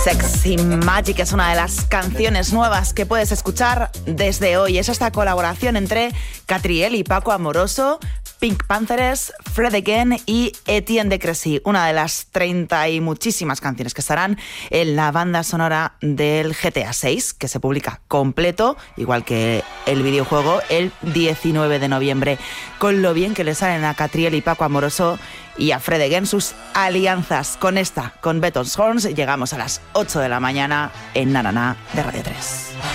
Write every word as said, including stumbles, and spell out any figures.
Sexy Magic es una de las canciones nuevas que puedes escuchar desde hoy. Es esta colaboración entre Catriel y Paco Amoroso, Pink Panthers, Fred Again y Etienne de Crécy, una de las treinta y muchísimas canciones que estarán en la banda sonora del G T A seis, que se publica completo, igual que el videojuego, el diecinueve de noviembre. Con lo bien que le salen a Catriel y Paco Amoroso y a Fred Again sus alianzas. Con esta, con Betons Horns, llegamos a las ocho de la mañana en Na Na Na de Radio tres.